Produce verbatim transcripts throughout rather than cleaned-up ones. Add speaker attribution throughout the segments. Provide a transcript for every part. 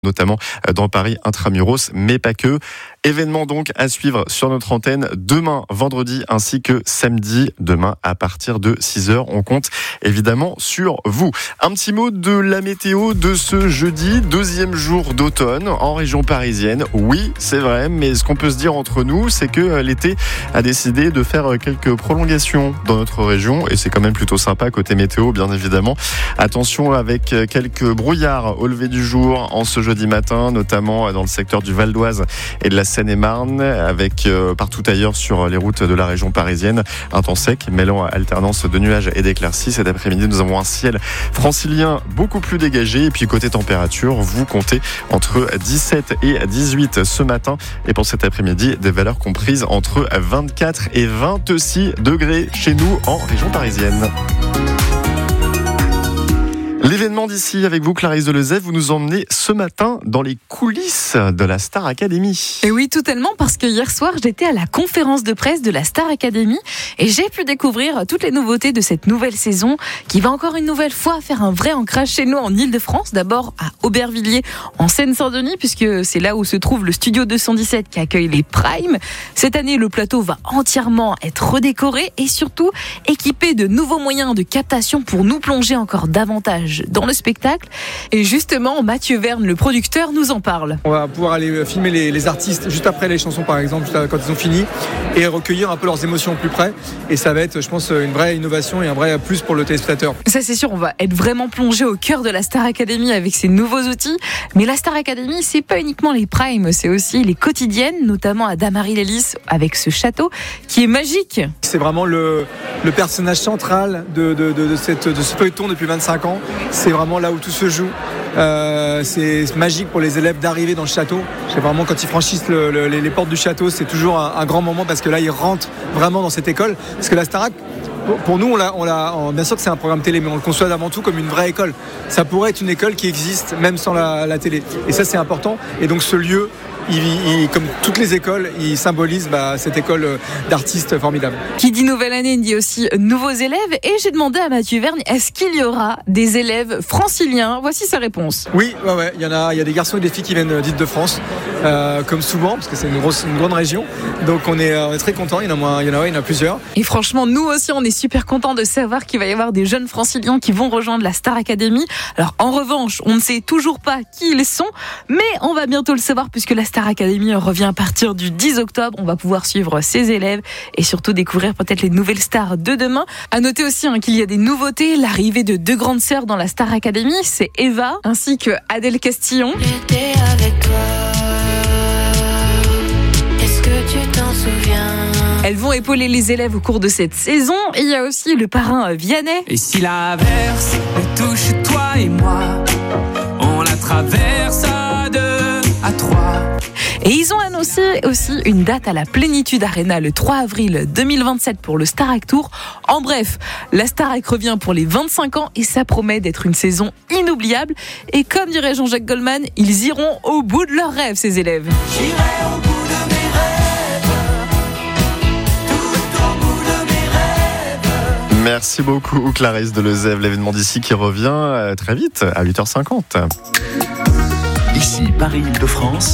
Speaker 1: notamment dans Paris intramuros, mais pas que. Événement donc à suivre sur notre antenne demain, vendredi, ainsi que samedi. Demain, à partir de six heures, on compte évidemment sur vous. Un petit mot de la météo de ce jeudi, deuxième jour d'automne en région parisienne. Oui, c'est vrai, mais ce qu'on peut se dire entre nous, c'est que l'été a décidé de faire quelques prolongations dans notre région, et c'est quand même plutôt sympa côté météo, bien évidemment. Attention avec quelques brouillards au lever du jour en ce jeudi matin, notamment dans le secteur du Val d'Oise et de la Seine-et-Marne, avec euh, partout ailleurs sur les routes de la région parisienne. Un temps sec, mêlant alternance de nuages et d'éclaircies. Cet après-midi, nous avons un ciel francilien beaucoup plus dégagé. Et puis côté température, vous comptez entre dix-sept et dix-huit ce matin. Et pour cet après-midi, des valeurs comprises entre vingt-quatre et vingt-six degrés chez nous en région parisienne. L'événement d'ici avec vous, Clarisse Delezève, vous nous emmenez ce matin dans les coulisses de la Star Academy.
Speaker 2: Et oui, tout tellement, parce que hier soir, j'étais à la conférence de presse de la Star Academy et j'ai pu découvrir toutes les nouveautés de cette nouvelle saison qui va encore une nouvelle fois faire un vrai ancrage chez nous en Ile-de-France. D'abord à Aubervilliers, en Seine-Saint-Denis, puisque c'est là où se trouve le studio deux cent dix-sept qui accueille les Primes. Cette année, le plateau va entièrement être redécoré et surtout équipé de nouveaux moyens de captation pour nous plonger encore davantage dans le spectacle. Et justement, Mathieu Verne, le producteur, nous en parle.
Speaker 3: On va pouvoir aller filmer les, les artistes juste après les chansons, par exemple, juste quand ils ont fini, et recueillir un peu leurs émotions au plus près. Et ça va être, je pense, une vraie innovation et un vrai plus pour le téléspectateur.
Speaker 2: Ça, c'est sûr, on va être vraiment plongé au cœur de la Star Academy avec ces nouveaux outils. Mais la Star Academy, c'est pas uniquement les primes, c'est aussi les quotidiennes, notamment à Damary-Lélis avec ce château qui est magique.
Speaker 3: C'est vraiment le, le personnage central de, de, de, de, cette, de ce feuilleton depuis vingt-cinq ans. C'est vraiment là où tout se joue. Euh, c'est magique pour les élèves d'arriver dans le château. C'est vraiment quand ils franchissent le, le, les, les portes du château, c'est toujours un, un grand moment parce que là ils rentrent vraiment dans cette école. Parce que la Starac, pour, pour nous, on l'a, on l'a, on, bien sûr que c'est un programme télé, mais on le conçoit avant tout comme une vraie école. Ça pourrait être une école qui existe même sans la, la télé. Et ça c'est important. Et donc ce lieu, Il, il, comme toutes les écoles, il symbolise bah, cette école d'artistes formidable.
Speaker 2: Qui dit nouvelle année, dit aussi nouveaux élèves. Et j'ai demandé à Mathieu Verne, est-ce qu'il y aura des élèves franciliens ? Voici sa réponse.
Speaker 3: Oui, ouais, ouais, il y en a, il y a des garçons et des filles qui viennent d'Île-de-France, euh, comme souvent, parce que c'est une, grosse, une grande région. Donc on est, on est très contents, il y en a moins, il y en a, ouais, il y en a plusieurs.
Speaker 2: Et franchement, nous aussi, on est super contents de savoir qu'il va y avoir des jeunes franciliens qui vont rejoindre la Star Academy. Alors en revanche, on ne sait toujours pas qui ils sont, mais on va bientôt le savoir puisque la Star Academy revient à partir du dix octobre. On va pouvoir suivre ses élèves et surtout découvrir peut-être les nouvelles stars de demain. À noter aussi hein, qu'il y a des nouveautés. L'arrivée de deux grandes sœurs dans la Star Academy, c'est Eva ainsi que Adèle Castillon.
Speaker 4: J'étais avec toi. Est-ce que tu t'en souviens ?
Speaker 2: Elles vont épauler les élèves au cours de cette saison. Et il y a aussi le parrain Vianney.
Speaker 5: Et si l'averse touche toi et moi, on la traverse à deux, à trois.
Speaker 2: Et ils ont annoncé aussi une date à la Plénitude Arena le trois avril deux mille vingt-sept pour le Starac Tour. En bref, la Starac revient pour les vingt-cinq ans et ça promet d'être une saison inoubliable. Et comme dirait Jean-Jacques Goldman, ils iront au bout de leurs rêves, ces élèves.
Speaker 4: J'irai au bout de mes rêves, tout au bout de mes rêves.
Speaker 1: Merci beaucoup, Clarisse Delezève. L'événement d'ici qui revient très vite, à huit heures cinquante.
Speaker 6: Ici, Paris-Île-de-France.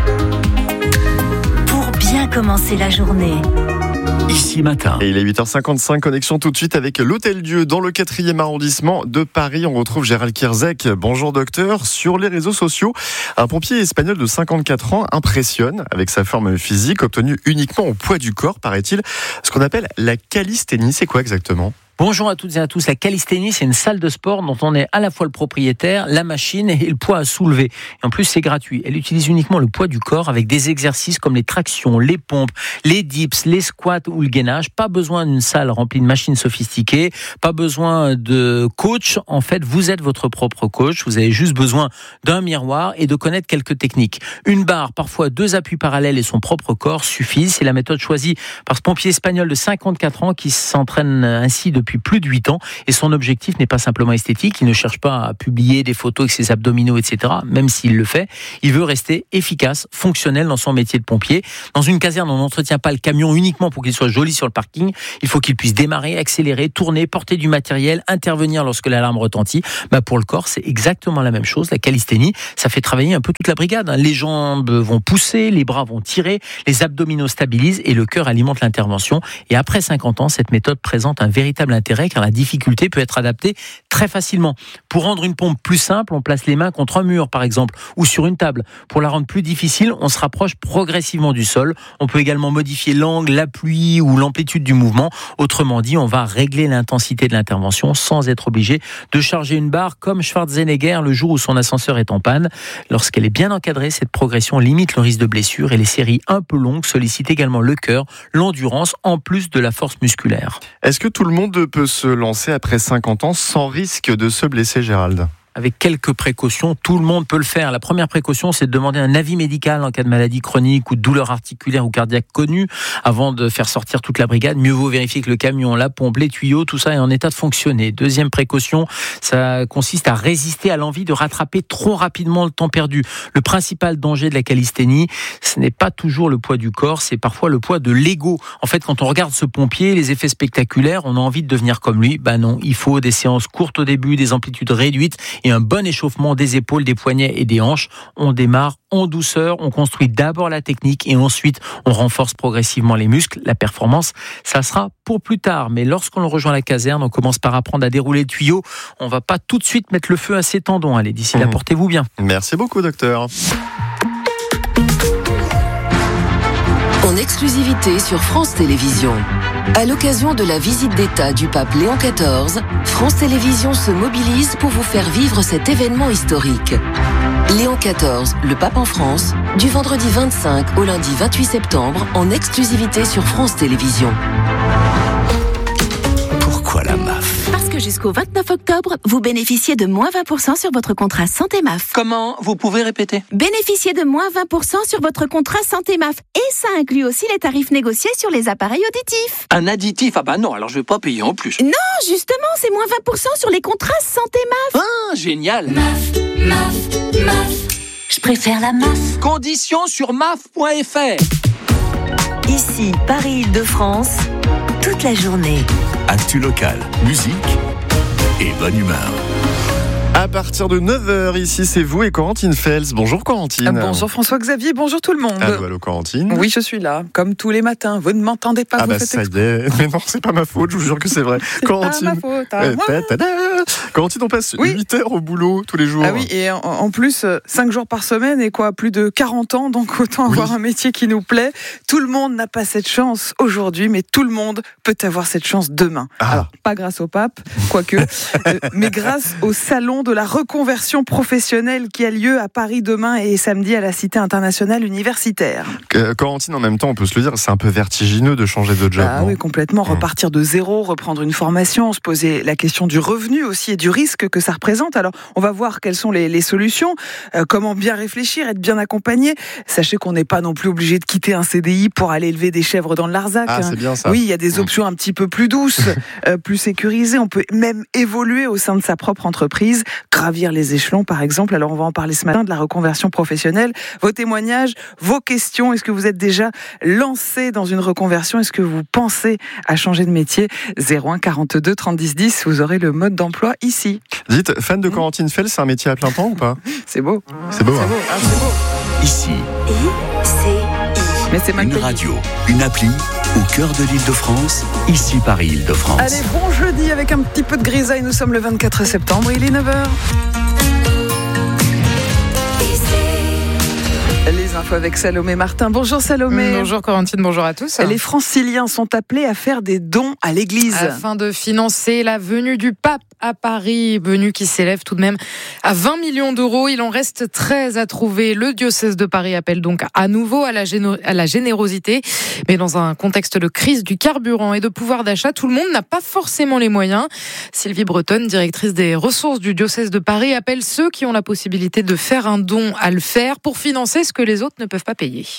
Speaker 7: Bien commencer la journée.
Speaker 6: Ici matin.
Speaker 1: Et il est huit heures cinquante-cinq, connexion tout de suite avec l'Hôtel-Dieu dans le quatrième arrondissement de Paris. On retrouve Gérald Kierzek. Bonjour docteur. Sur les réseaux sociaux, un pompier espagnol de cinquante-quatre ans impressionne avec sa forme physique obtenue uniquement au poids du corps, paraît-il. Ce qu'on appelle la calisthénie, c'est quoi exactement ?
Speaker 8: Bonjour à toutes et à tous. La calisthénie, c'est une salle de sport dont on est à la fois le propriétaire, la machine et le poids à soulever. Et en plus, c'est gratuit. Elle utilise uniquement le poids du corps avec des exercices comme les tractions, les pompes, les dips, les squats ou le gainage. Pas besoin d'une salle remplie de machines sophistiquées. Pas besoin de coach. En fait, vous êtes votre propre coach. Vous avez juste besoin d'un miroir et de connaître quelques techniques. Une barre, parfois deux appuis parallèles et son propre corps suffisent. C'est la méthode choisie par ce pompier espagnol de cinquante-quatre ans qui s'entraîne ainsi depuis depuis plus de huit ans et son objectif n'est pas simplement esthétique. Il ne cherche pas à publier des photos avec ses abdominaux, et cetera. Même s'il le fait, il veut rester efficace, fonctionnel dans son métier de pompier. Dans une caserne, on n'entretient pas le camion uniquement pour qu'il soit joli sur le parking. Il faut qu'il puisse démarrer, accélérer, tourner, porter du matériel, intervenir lorsque l'alarme retentit. Bah pour le corps, c'est exactement la même chose. La calisthénie, ça fait travailler un peu toute la brigade. Les jambes vont pousser, les bras vont tirer, les abdominaux stabilisent et le cœur alimente l'intervention. Et après cinquante ans, cette méthode présente un véritable intérêt car la difficulté peut être adaptée très facilement. Pour rendre une pompe plus simple, on place les mains contre un mur par exemple ou sur une table. Pour la rendre plus difficile, on se rapproche progressivement du sol. On peut également modifier l'angle, l'appui ou l'amplitude du mouvement. Autrement dit, on va régler l'intensité de l'intervention sans être obligé de charger une barre comme Schwarzenegger le jour où son ascenseur est en panne. Lorsqu'elle est bien encadrée, cette progression limite le risque de blessure et les séries un peu longues sollicitent également le cœur, l'endurance en plus de la force musculaire.
Speaker 1: Est-ce que tout le monde peut se lancer après cinquante ans sans risque de se blesser, Gérald ?
Speaker 8: Avec quelques précautions, tout le monde peut le faire. La première précaution, c'est de demander un avis médical en cas de maladie chronique ou de douleur articulaire ou cardiaque connue avant de faire sortir toute la brigade. Mieux vaut vérifier que le camion, la pompe, les tuyaux, tout ça est en état de fonctionner. Deuxième précaution, ça consiste à résister à l'envie de rattraper trop rapidement le temps perdu. Le principal danger de la calisthénie, ce n'est pas toujours le poids du corps, c'est parfois le poids de l'ego. En fait, quand on regarde ce pompier, les effets spectaculaires, on a envie de devenir comme lui. Ben non, il faut des séances courtes au début, des amplitudes réduites et un bon échauffement des épaules, des poignets et des hanches. On démarre en douceur, on construit d'abord la technique et ensuite on renforce progressivement les muscles. La performance, ça sera pour plus tard. Mais lorsqu'on rejoint la caserne, on commence par apprendre à dérouler le tuyau. On va pas tout de suite mettre le feu à ses tendons. Allez, d'ici là, mmh. portez-vous bien.
Speaker 1: Merci beaucoup, docteur.
Speaker 9: En exclusivité sur France Télévisions. À l'occasion de la visite d'État du pape Léon quatorze, France Télévisions se mobilise pour vous faire vivre cet événement historique. Léon quatorze, le pape en France, du vendredi vingt-cinq au lundi vingt-huit septembre, en exclusivité sur France Télévisions.
Speaker 6: Pourquoi la M A F ?
Speaker 10: Parce que jusqu'au vingt-neuf octobre, vous bénéficiez de moins vingt pour cent sur votre contrat Santé M A F.
Speaker 11: Comment ? Vous pouvez répéter ?
Speaker 10: Bénéficiez de moins vingt pour cent sur votre contrat Santé M A F. Et ça inclut aussi les tarifs négociés sur les appareils auditifs.
Speaker 11: Un additif ? Ah bah non, alors je vais pas payer en plus.
Speaker 10: Non, justement, c'est moins vingt pour cent sur les contrats Santé M A F.
Speaker 11: Ah, génial !
Speaker 4: M A F, M A F, M A F.
Speaker 10: Je préfère la M A F.
Speaker 11: Conditions sur M A F point F R.
Speaker 7: Ici, Paris-Île-de-France, toute la journée.
Speaker 6: Actu locale, musique et bonne humeur.
Speaker 1: À partir de neuf heures, ici, c'est vous et Corentine Fels. Bonjour Corentine.
Speaker 12: Bonjour François-Xavier, bonjour tout le monde.
Speaker 1: Allô, allô Corentine.
Speaker 12: Oui, je suis là, comme tous les matins. Vous ne m'entendez pas,
Speaker 1: Ah
Speaker 12: vous
Speaker 1: bah
Speaker 12: faites
Speaker 1: ça
Speaker 12: exprès.
Speaker 1: y est. Mais non, c'est pas ma faute, je vous jure que c'est vrai.
Speaker 12: C'est
Speaker 1: Corentine.
Speaker 12: pas ma faute. Hein.
Speaker 1: Eh, ta, ta, ta. Corentine, on passe
Speaker 12: Oui.
Speaker 1: huit heures au boulot tous les jours.
Speaker 12: Ah oui, et en, en plus, cinq jours par semaine et quoi, plus de quarante ans, donc autant
Speaker 1: Oui.
Speaker 12: avoir un métier qui nous plaît. Tout le monde n'a pas cette chance aujourd'hui, mais tout le monde peut avoir cette chance demain.
Speaker 1: Ah.
Speaker 12: Alors, pas grâce au pape, quoique, euh, mais grâce au salon de la reconversion professionnelle qui a lieu à Paris demain et samedi à la Cité internationale universitaire.
Speaker 1: Euh, Corentine, en même temps, on peut se le dire, c'est un peu vertigineux de changer de job.
Speaker 12: Ah
Speaker 1: non
Speaker 12: oui, complètement.
Speaker 1: Mmh.
Speaker 12: Repartir de zéro, reprendre une formation, se poser la question du revenu aussi et du risque que ça représente. Alors, on va voir quelles sont les, les solutions, euh, comment bien réfléchir, être bien accompagné. Sachez qu'on n'est pas non plus obligé de quitter un C D I pour aller élever des chèvres dans le Larzac.
Speaker 1: Ah, c'est bien ça.
Speaker 12: Oui, il y a des
Speaker 1: Mmh.
Speaker 12: options un petit peu plus douces, euh, plus sécurisées. On peut même évoluer au sein de sa propre entreprise, gravir les échelons, par exemple. Alors, on va en parler ce matin de la reconversion professionnelle. Vos témoignages, vos questions. Est-ce que vous êtes déjà lancé dans une reconversion? Est-ce que vous pensez à changer de métier? zéro un quarante-deux trente dix dix, vous aurez le mode d'emploi ici.
Speaker 1: Dites, fan de Corentine Fels, c'est un métier à plein temps ou pas?
Speaker 12: C'est beau.
Speaker 1: C'est beau,
Speaker 12: C'est
Speaker 1: hein.
Speaker 12: beau, hein, c'est beau.
Speaker 6: Ici,
Speaker 7: I C I.
Speaker 12: Mais c'est mal
Speaker 6: une
Speaker 12: payé.
Speaker 6: radio, une appli au cœur de l'Île-de-France. Ici Paris-Île-de-France.
Speaker 12: Allez, bon jeudi avec un petit peu de grisaille. Nous sommes le vingt-quatre septembre, il est neuf heures. Les infos avec Salomé Martin. Bonjour Salomé.
Speaker 13: Bonjour Corentine, bonjour à tous.
Speaker 12: Les Franciliens sont appelés à faire des dons à l'église.
Speaker 13: Afin de financer la venue du pape à Paris, venue qui s'élève tout de même à vingt millions d'euros. Il en reste treize à trouver. Le diocèse de Paris appelle donc à nouveau à la, géno- à la générosité. Mais dans un contexte de crise du carburant et de pouvoir d'achat, tout le monde n'a pas forcément les moyens. Sylvie Bretonne, directrice des ressources du diocèse de Paris, appelle ceux qui ont la possibilité de faire un don à le faire pour financer ce que les autres ne peuvent pas payer.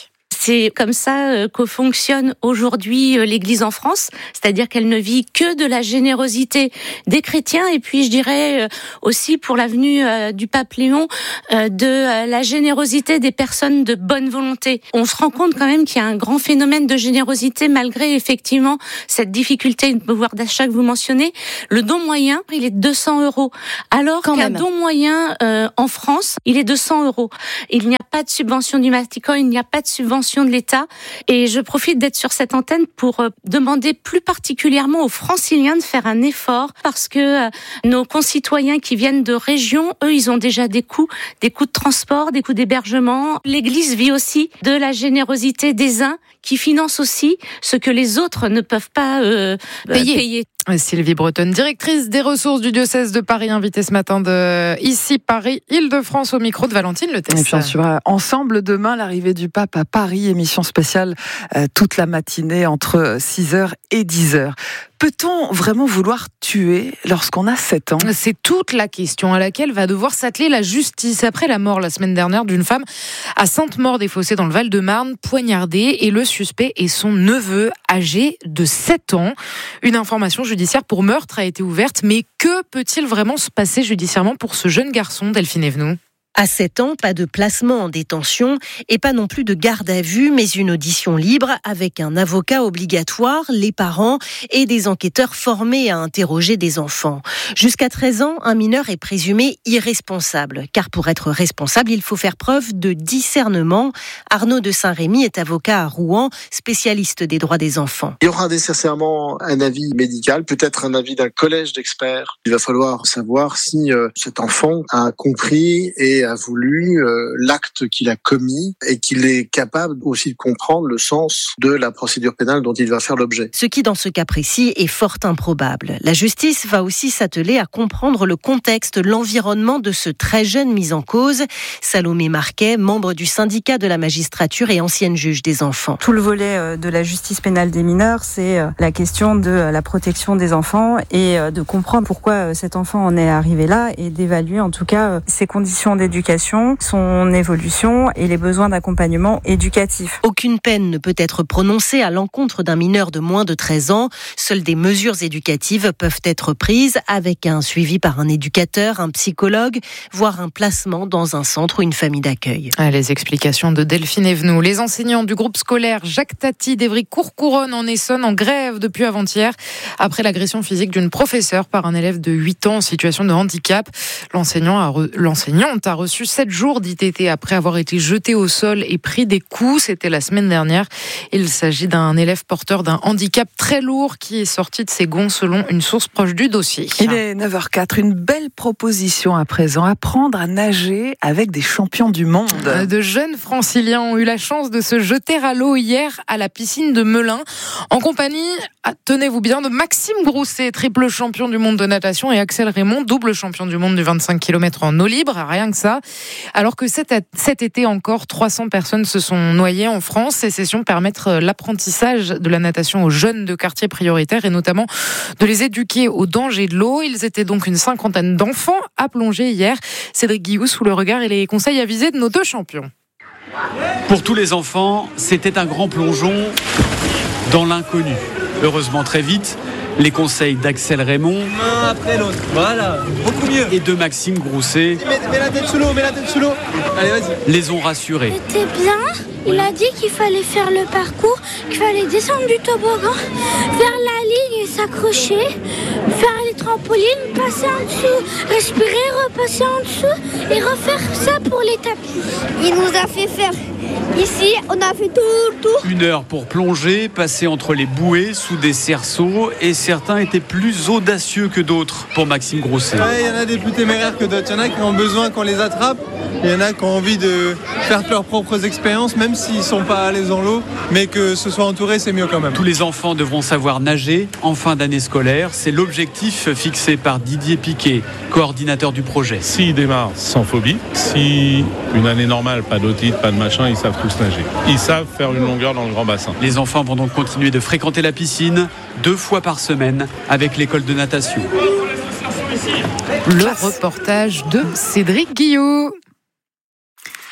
Speaker 14: C'est comme ça euh, que fonctionne aujourd'hui euh, l'Église en France, c'est-à-dire qu'elle ne vit que de la générosité des chrétiens et puis je dirais euh, aussi pour la venue euh, du pape Léon euh, de euh, la générosité des personnes de bonne volonté. On se rend compte quand même qu'il y a un grand phénomène de générosité malgré effectivement cette difficulté de pouvoir d'achat que vous mentionnez. Le don moyen, il est de deux cents euros, alors quand qu'un même. don moyen euh, en France, il est de cent euros. Il n'y a pas de subvention du Vatican, il n'y a pas de subvention de l'État. Et je profite d'être sur cette antenne pour euh, demander plus particulièrement aux Franciliens de faire un effort parce que euh, nos concitoyens qui viennent de régions, eux, ils ont déjà des coûts, des coûts de transport, des coûts d'hébergement. L'Église vit aussi de la générosité des uns qui financent aussi ce que les autres ne peuvent pas euh, payer. payer.
Speaker 13: Sylvie Bretonne, directrice des ressources du diocèse de Paris, invitée ce matin de Ici Paris, Île-de-France, au micro de Valentine Le Test.
Speaker 12: Et puis on suivra ensemble demain l'arrivée du pape à Paris, émission spéciale euh, toute la matinée entre six heures et dix heures. Peut-on vraiment vouloir tuer lorsqu'on a sept ans ?
Speaker 13: C'est toute la question à laquelle va devoir s'atteler la justice après la mort la semaine dernière d'une femme à Sainte-Maure-des-Fossés dans le Val-de-Marne, poignardée, et le suspect est son neveu âgé de sept ans. Une information judiciaire pour meurtre a été ouverte, mais que peut-il vraiment se passer judiciairement pour ce jeune garçon, Delphine Evenou ?
Speaker 15: À sept ans, pas de placement en détention et pas non plus de garde à vue, mais une audition libre avec un avocat obligatoire, les parents et des enquêteurs formés à interroger des enfants. Jusqu'à treize ans, un mineur est présumé irresponsable, car pour être responsable, il faut faire preuve de discernement. Arnaud de Saint-Rémy est avocat à Rouen, spécialiste des droits des enfants.
Speaker 16: Il y aura nécessairement un avis médical, peut-être un avis d'un collège d'experts. Il va falloir savoir si euh, cet enfant a compris et a voulu euh, l'acte qu'il a commis et qu'il est capable aussi de comprendre le sens de la procédure pénale dont il va faire l'objet.
Speaker 15: Ce qui, dans ce cas précis, est fort improbable. La justice va aussi s'atteler à comprendre le contexte, l'environnement de ce très jeune mis en cause. Salomé Marquet, membre du syndicat de la magistrature et ancienne juge des enfants.
Speaker 17: Tout le volet de la justice pénale des mineurs, c'est la question de la protection des enfants et de comprendre pourquoi cet enfant en est arrivé là et d'évaluer en tout cas ses conditions d'éducation, son évolution et les besoins d'accompagnement éducatif.
Speaker 15: Aucune peine ne peut être prononcée à l'encontre d'un mineur de moins de treize ans. Seules des mesures éducatives peuvent être prises avec un suivi par un éducateur, un psychologue, voire un placement dans un centre ou une famille d'accueil.
Speaker 13: Les explications de Delphine Evenou. Les enseignants du groupe scolaire Jacques Tati d'Evry-Courcouronnes en Essonne en grève depuis avant-hier après l'agression physique d'une professeure par un élève de huit ans en situation de handicap. L'enseignant a re... L'enseignante a reçu sept jours d'I T T après avoir été jeté au sol et pris des coups. C'était la semaine dernière. Il s'agit d'un élève porteur d'un handicap très lourd qui est sorti de ses gonds selon une source proche du dossier.
Speaker 12: Il est neuf heures zéro quatre. Une belle proposition à présent. Apprendre à nager avec des champions du monde.
Speaker 13: De jeunes franciliens ont eu la chance de se jeter à l'eau hier à la piscine de Melun en compagnie, tenez-vous bien, de Maxime Grousset, triple champion du monde de natation, et Axel Raymond, double champion du monde du vingt-cinq kilomètres en eau libre. Rien que ça. Alors que cet, cet été encore, trois cents personnes se sont noyées en France. Ces sessions permettent l'apprentissage de la natation aux jeunes de quartiers prioritaires et notamment de les éduquer aux dangers de l'eau. Ils étaient donc une cinquantaine d'enfants à plonger hier. Cédric Guillou sous le regard et les conseils avisés de nos deux champions.
Speaker 18: Pour tous les enfants, c'était un grand plongeon dans l'inconnu. Heureusement, très vite, les conseils d'Axel Raymond,
Speaker 19: l'un après l'autre, voilà, beaucoup mieux,
Speaker 18: et de Maxime Grousset,
Speaker 19: mets, mets la tête sous l'eau, mets la tête sous l'eau, allez vas-y,
Speaker 18: les ont rassurés.
Speaker 20: C'était bien, il a dit qu'il fallait faire le parcours, qu'il fallait descendre du toboggan, faire la ligne et s'accrocher, faire les trampolines, passer en dessous, respirer, repasser en dessous et refaire ça pour les tapis.
Speaker 21: Il nous a fait faire ici, on a fait tout le tour.
Speaker 18: Une heure pour plonger, passer entre les bouées sous des cerceaux, et certains étaient plus audacieux que d'autres pour Maxime Grousset.
Speaker 19: Ouais, il y en a des plus téméraires que d'autres. Il y en a qui ont besoin qu'on les attrape. Il y en a qui ont envie de faire leurs propres expériences, même s'ils ne sont pas à l'aise dans l'eau, mais que ce soit entouré, c'est mieux quand même.
Speaker 18: Tous les enfants devront savoir nager en fin d'année scolaire. C'est l'objectif fixé par Didier Piquet, coordinateur du projet.
Speaker 22: S'ils démarrent sans phobie, si une année normale, pas d'otite, pas de machin, ils savent tous nager. Ils savent faire une longueur dans le grand bassin.
Speaker 18: Les enfants vont donc continuer de fréquenter la piscine deux fois par semaine avec l'école de natation.
Speaker 13: Le reportage de Cédric Guillot.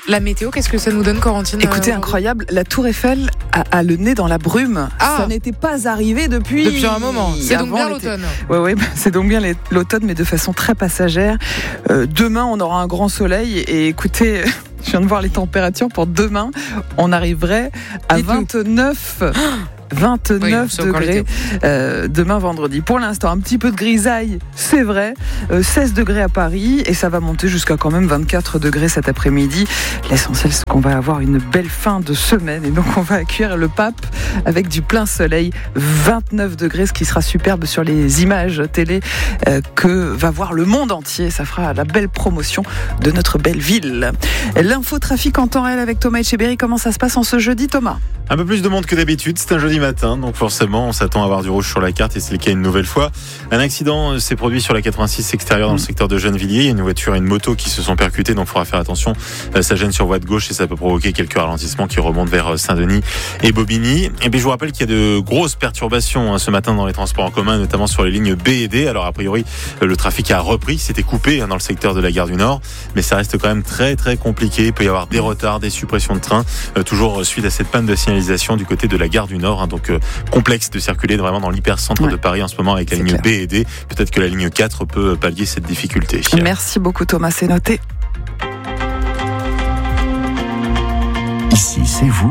Speaker 13: La météo, qu'est-ce que ça nous donne, Corentine?
Speaker 12: Écoutez,
Speaker 13: euh,
Speaker 12: incroyable, la Tour Eiffel a, a le nez dans la brume.
Speaker 13: Ah.
Speaker 12: Ça n'était pas arrivé depuis...
Speaker 13: Depuis un moment. C'est donc bien
Speaker 12: l'été.
Speaker 13: l'automne.
Speaker 12: Oui, oui, c'est donc bien l'automne, mais de façon très passagère. Euh, demain, on aura un grand soleil. Et écoutez, je viens de voir les températures pour demain. On arriverait à vingt-neuf... vingt-neuf
Speaker 13: oui,
Speaker 12: degrés euh, demain vendredi. Pour l'instant, un petit peu de grisaille, c'est vrai. Euh, seize degrés à Paris et ça va monter jusqu'à quand même vingt-quatre degrés cet après-midi. L'essentiel, c'est qu'on va avoir une belle fin de semaine et donc on va accueillir le pape avec du plein soleil. vingt-neuf degrés, ce qui sera superbe sur les images télé euh, que va voir le monde entier. Ça fera la belle promotion de notre belle ville. L'infotrafic en temps réel avec Thomas Etcheberry. Comment ça se passe en ce jeudi, Thomas?
Speaker 1: Un peu plus de monde que d'habitude, c'est un jeudi matin, donc forcément on s'attend à avoir du rouge sur la carte et c'est le cas une nouvelle fois. Un accident s'est produit sur la quatre-vingt-six extérieure dans le secteur de Gennevilliers. Il y a une voiture et une moto qui se sont percutées, donc il faudra faire attention. Ça gêne sur voie de gauche et ça peut provoquer quelques ralentissements qui remontent vers Saint-Denis et Bobigny. Et puis je vous rappelle qu'il y a de grosses perturbations ce matin dans les transports en commun, notamment sur les lignes B et D. Alors a priori le trafic a repris, c'était coupé dans le secteur de la gare du Nord, mais ça reste quand même très très compliqué. Il peut y avoir des retards, des suppressions de trains, toujours suite à cette panne de signalisation du côté de la gare du Nord, hein, donc euh, complexe de circuler vraiment dans l'hypercentre ouais. de Paris en ce moment avec la ligne clair. B et D. Peut-être que la ligne quatre peut pallier cette difficulté.
Speaker 12: Merci beaucoup Thomas, c'est noté.
Speaker 6: Ici c'est vous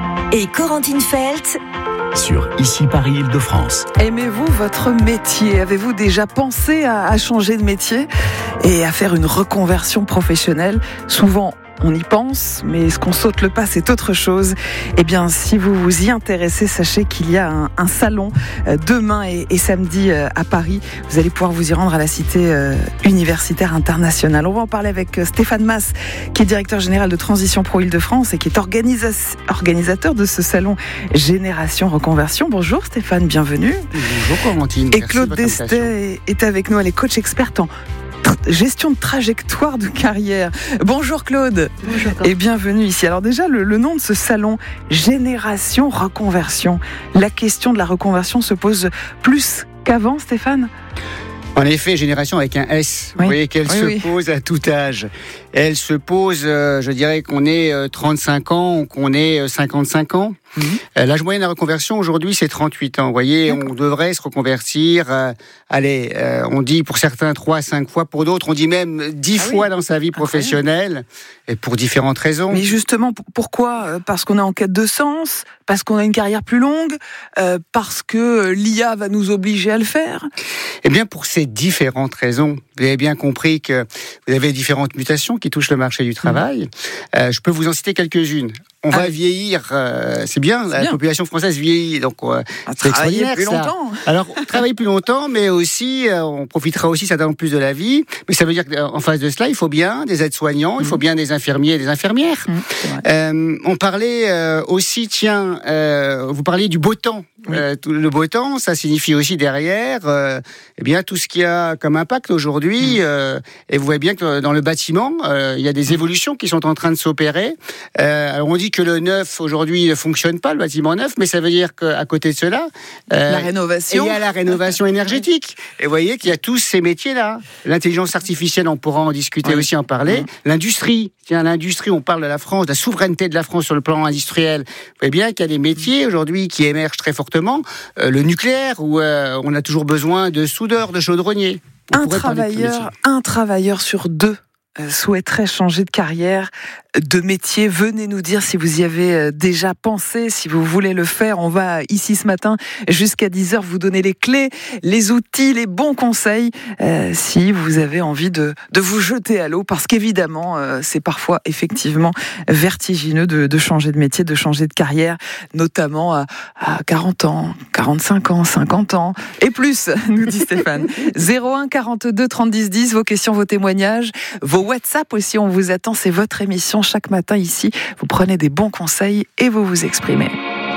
Speaker 7: et Corentine Feltz
Speaker 6: sur Ici Paris Île-de-France.
Speaker 12: Aimez-vous votre métier? Avez-vous déjà pensé à, à changer de métier et à faire une reconversion professionnelle? Souvent on y pense, mais est-ce qu'on saute le pas, c'est autre chose. Eh bien, si vous vous y intéressez, sachez qu'il y a un, un salon euh, demain et, et samedi euh, à Paris. Vous allez pouvoir vous y rendre à la cité euh, universitaire internationale. On va en parler avec Stéphane Masse, qui est directeur général de Transition Pro Île-de-France et qui est organisa- organisateur de ce salon Génération Reconversion. Bonjour Stéphane, bienvenue.
Speaker 3: Bonjour Corentine.
Speaker 12: Et Claude Destet est avec nous, elle est coach experte en gestion de trajectoire de carrière. Bonjour Claude.
Speaker 3: Bonjour.
Speaker 12: Et bienvenue ici. Alors déjà, le, le nom de ce salon, Génération Reconversion. La question de la reconversion se pose plus qu'avant, Stéphane ?
Speaker 3: En effet, génération avec un S. Oui. Vous voyez qu'elle oui, se oui. pose à tout âge. Elle se pose, euh, je dirais qu'on est euh, trente-cinq ans ou qu'on est euh, cinquante-cinq ans. Mmh. Euh, l'âge moyen de la reconversion aujourd'hui, c'est trente-huit ans. Vous voyez, D'accord. on devrait se reconvertir. Euh, allez, euh, on dit pour certains trois à cinq fois, pour d'autres, on dit même dix ah fois oui. dans sa vie professionnelle, et pour différentes raisons.
Speaker 12: Mais justement, pourquoi ? Parce qu'on est en quête de sens, parce qu'on a une carrière plus longue, euh, parce que l'I A va nous obliger à le faire ?
Speaker 3: Eh bien, pour ces différentes raisons. Vous avez bien compris que vous avez différentes mutations qui touchent le marché du travail. Mmh. Euh, je peux vous en citer quelques-unes. On ah va oui. vieillir, euh, c'est bien, c'est la bien. population française vieillit, donc euh,
Speaker 12: c'est extraordinaire plus ça. Longtemps.
Speaker 3: Alors, travailler plus longtemps, mais aussi, euh, on profitera aussi certainement plus de la vie. Mais ça veut dire qu'en face de cela, il faut bien des aides-soignants, mmh. il faut bien des infirmiers et des infirmières. Mmh, euh, on parlait euh, aussi, tiens, euh, vous parliez du beau temps. Oui. Euh, tout le beau temps, ça signifie aussi derrière, euh, eh bien tout ce qui a comme impact aujourd'hui. Mmh. Euh, et vous voyez bien que dans le bâtiment, euh, il y a des évolutions qui sont en train de s'opérer. Euh, alors on dit que le neuf aujourd'hui ne fonctionne pas, le bâtiment neuf, mais ça veut dire qu'à côté de cela,
Speaker 12: euh, la rénovation.
Speaker 3: Il y a la rénovation énergétique. Et vous voyez qu'il y a tous ces métiers-là. L'intelligence artificielle, on pourra en discuter oui. aussi, en parler. Mmh. L'industrie, tiens, l'industrie, on parle de la France, de la souveraineté de la France sur le plan industriel. Vous voyez bien qu'il y a des métiers aujourd'hui qui émergent très fortement. Euh, le nucléaire, où euh, on a toujours besoin de soudeurs, de chaudronniers. On
Speaker 12: un travailleur, un travailleur sur deux euh, souhaiterait changer de carrière, de métier. Venez nous dire si vous y avez déjà pensé, si vous voulez le faire. On va ici ce matin jusqu'à dix heures vous donner les clés, les outils, les bons conseils euh, si vous avez envie de, de vous jeter à l'eau, parce qu'évidemment euh, c'est parfois effectivement vertigineux de, de changer de métier, de changer de carrière, notamment à, à quarante ans, quarante-cinq ans, cinquante ans et plus, nous dit Stéphane. zéro un quarante-deux trente dix dix, vos questions, vos témoignages, vos WhatsApp aussi, on vous attend, c'est votre émission. Chaque matin ici, vous prenez des bons conseils et vous vous exprimez.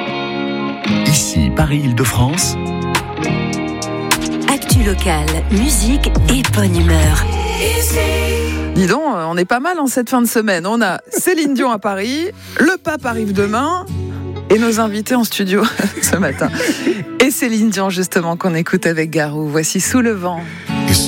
Speaker 6: Ici, Paris Île-de-France.
Speaker 7: Actu locale, musique et bonne humeur.
Speaker 12: Dis donc, on est pas mal en cette fin de semaine. On a Céline Dion à Paris, le pape arrive demain et nos invités en studio ce matin. Et Céline Dion justement qu'on écoute avec Garou. Voici Sous le vent.